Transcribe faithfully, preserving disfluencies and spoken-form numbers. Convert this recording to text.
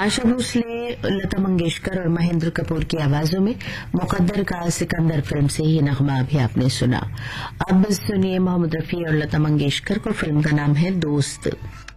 आशा भोसले, लता मंगेशकर और महेंद्र कपूर की आवाजों में मुकद्दर का सिकंदर फिल्म से ये नगमा भी आपने सुना। अब सुनिए मोहम्मद रफी और लता मंगेशकर को, फिल्म का नाम है दोस्त।